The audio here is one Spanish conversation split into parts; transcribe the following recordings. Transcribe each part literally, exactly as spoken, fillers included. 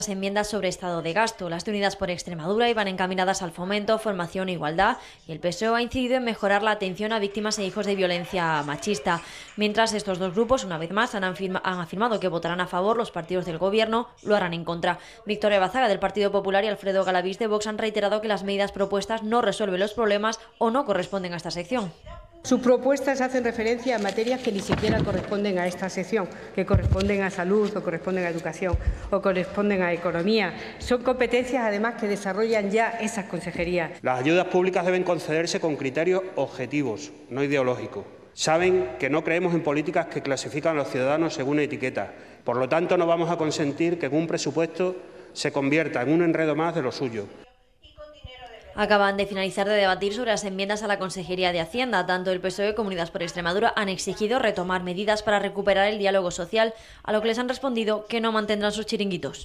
Las enmiendas sobre estado de gasto. Las de Unidas por Extremadura iban encaminadas al fomento, formación e igualdad, y el P S O E ha incidido en mejorar la atención a víctimas e hijos de violencia machista. Mientras estos dos grupos, una vez más, han, afirma, han afirmado que votarán a favor, los partidos del Gobierno lo harán en contra. Victoria Bazaga, del Partido Popular, y Alfredo Galavís, de Vox, han reiterado que las medidas propuestas no resuelven los problemas o no corresponden a esta sección. Sus propuestas hacen referencia a materias que ni siquiera corresponden a esta sección, que corresponden a salud o corresponden a educación o corresponden a economía. Son competencias, además, que desarrollan ya esas consejerías. Las ayudas públicas deben concederse con criterios objetivos, no ideológicos. Saben que no creemos en políticas que clasifican a los ciudadanos según etiquetas. Por lo tanto, no vamos a consentir que un presupuesto se convierta en un enredo más de lo suyo. Acaban de finalizar de debatir sobre las enmiendas a la Consejería de Hacienda. Tanto el P S O E como Unidas por Extremadura han exigido retomar medidas para recuperar el diálogo social, a lo que les han respondido que no mantendrán sus chiringuitos.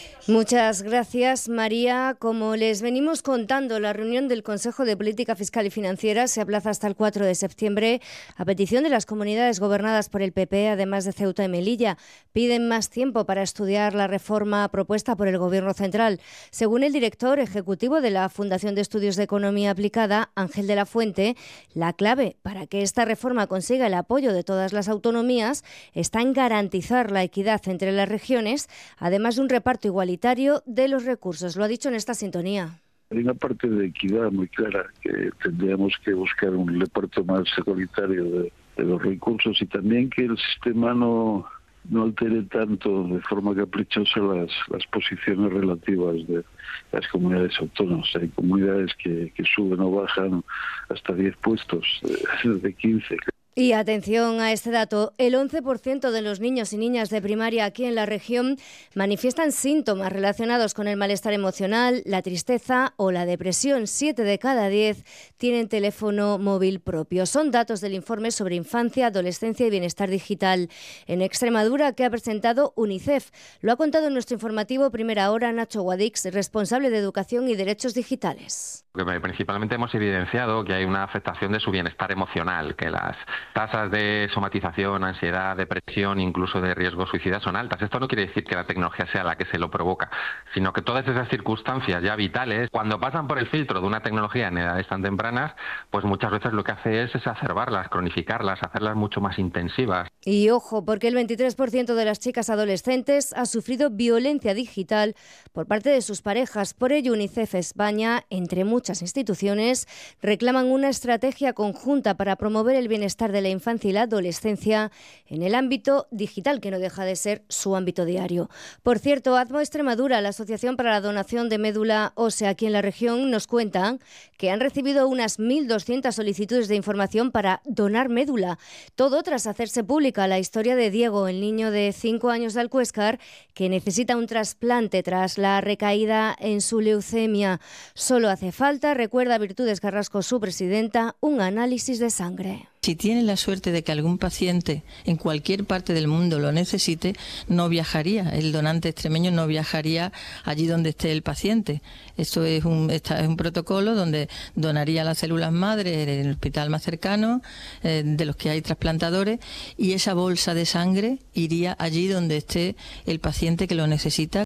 Muchas gracias, María. Como les venimos contando, la reunión del Consejo de Política Fiscal y Financiera se aplaza hasta el cuatro de septiembre a petición de las comunidades gobernadas por el P P, además de Ceuta y Melilla. Piden más tiempo para estudiar la reforma propuesta por el Gobierno central. Según el director ejecutivo de la Fundación de Estudios de Economía Aplicada, Ángel de la Fuente, la clave para que esta reforma consiga el apoyo de todas las autonomías está en garantizar la equidad entre las regiones, además de un reparto igualitario de los recursos. Lo ha dicho en esta sintonía. Hay una parte de equidad muy clara, que tendríamos que buscar un reparto más igualitario de, de los recursos, y también que el sistema no, no altere tanto de forma caprichosa las, las posiciones relativas de las comunidades autónomas. Hay comunidades que, que suben o bajan hasta diez puestos, de, de quince. Y atención a este dato, el once por ciento de los niños y niñas de primaria aquí en la región manifiestan síntomas relacionados con el malestar emocional, la tristeza o la depresión. Siete de cada diez tienen teléfono móvil propio. Son datos del informe sobre infancia, adolescencia y bienestar digital en Extremadura que ha presentado UNICEF. Lo ha contado en nuestro informativo Primera Hora Nacho Guadix, responsable de Educación y Derechos Digitales. Principalmente hemos evidenciado que hay una afectación de su bienestar emocional, que las tasas de somatización, ansiedad, depresión, incluso de riesgo suicida son altas. Esto no quiere decir que la tecnología sea la que se lo provoca, sino que todas esas circunstancias ya vitales, cuando pasan por el filtro de una tecnología en edades tan tempranas, pues muchas veces lo que hace es exacerbarlas, cronificarlas, hacerlas mucho más intensivas. Y ojo, porque el veintitrés por ciento de las chicas adolescentes ha sufrido violencia digital por parte de sus parejas. Por ello, UNICEF España, entre muchas instituciones, reclaman una estrategia conjunta para promover el bienestar de la infancia y la adolescencia en el ámbito digital, que no deja de ser su ámbito diario. Por cierto, ADMO Extremadura, la Asociación para la Donación de Médula Ósea aquí en la región, nos cuentan que han recibido unas mil doscientas solicitudes de información para donar médula. Todo tras hacerse pública la historia de Diego, el niño de cinco años de Alcuéscar, que necesita un trasplante tras la recaída en su leucemia. Solo hace falta, recuerda Virtudes Carrasco, su presidenta, un análisis de sangre. Si tiene la suerte de que algún paciente en cualquier parte del mundo lo necesite, no viajaría, el donante extremeño no viajaría allí donde esté el paciente. Esto es un, esta es un protocolo donde donaría las células madre en el hospital más cercano, eh, de los que hay trasplantadores, y esa bolsa de sangre iría allí donde esté el paciente que lo necesita.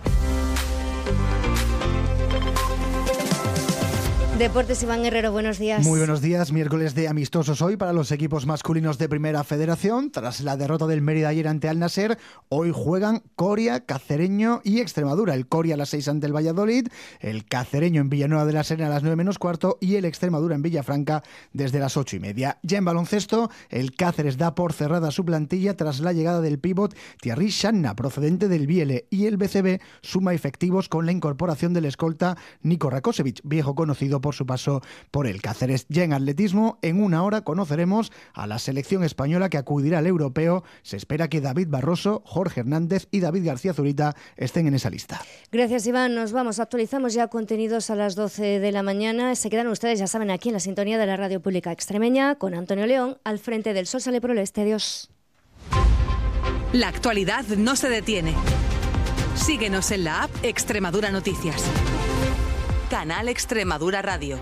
Deportes, Iván Herrero, buenos días. Muy buenos días. Miércoles de amistosos hoy para los equipos masculinos de Primera Federación. Tras la derrota del Mérida ayer ante Al Nasser, hoy juegan Coria, Cacereño y Extremadura. El Coria a las seis ante el Valladolid, el Cacereño en Villanueva de la Serena a las nueve menos cuarto y el Extremadura en Villafranca desde las ocho y media. Ya en baloncesto, el Cáceres da por cerrada su plantilla tras la llegada del pívot Thierry Shanna, procedente del Biele, y el B C B suma efectivos con la incorporación del escolta Niko Rakosevic, viejo conocido por por su paso por el Cáceres. Ya en atletismo, en una hora conoceremos a la selección española que acudirá al europeo. Se espera que David Barroso, Jorge Hernández y David García Zurita estén en esa lista. Gracias, Iván. Nos vamos. Actualizamos ya contenidos a las doce de la mañana. Se quedan ustedes, ya saben, aquí en la sintonía de la Radio Pública Extremeña con Antonio León al frente del Sol Sale por el Este. Adiós. La actualidad no se detiene. Síguenos en la app Extremadura Noticias. Canal Extremadura Radio.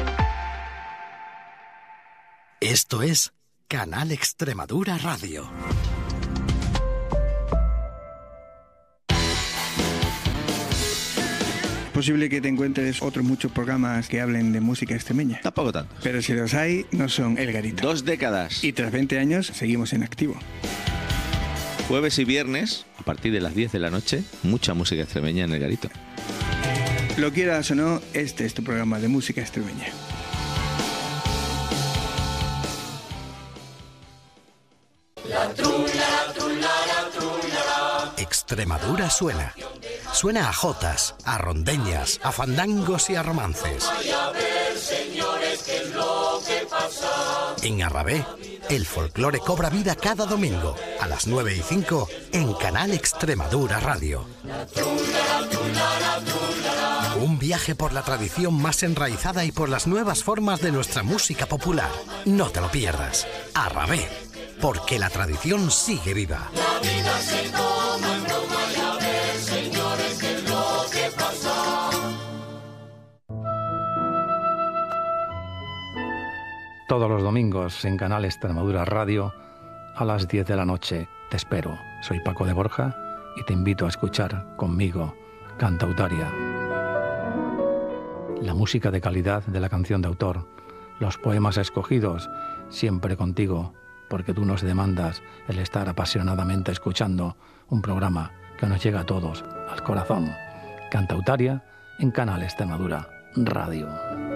Esto es Canal Extremadura Radio. posible que te encuentres otros muchos programas que hablen de música extremeña. Tampoco tanto. Pero si los hay, no son El Garito. Dos décadas. Y tras veinte años, seguimos en activo. Jueves y viernes, a partir de las diez de la noche, mucha música extremeña en El Garito. Lo quieras o no, este es tu programa de música extremeña. La trula, la trula, la trula. Extremadura suena. Suena a jotas, a rondeñas, a fandangos y a romances. Vaya a ver, señores, qué es lo que pasa. En Arrabé, el folclore cobra vida cada domingo a las nueve y cinco en Canal Extremadura Radio. La trula, la trula, la trula. Un viaje por la tradición más enraizada y por las nuevas formas de nuestra música popular. No te lo pierdas. Arrabé, porque la tradición sigue viva. La vida se toma en broma y a ver, señores, qué es lo que pasa. Todos los domingos en Canal Extremadura Radio a las diez de la noche. Te espero. Soy Paco de Borja y te invito a escuchar conmigo Cantautaria. La música de calidad de la canción de autor, los poemas escogidos, siempre contigo, porque tú nos demandas el estar apasionadamente escuchando un programa que nos llega a todos, al corazón. Cantautaria en Canal Extremadura Radio.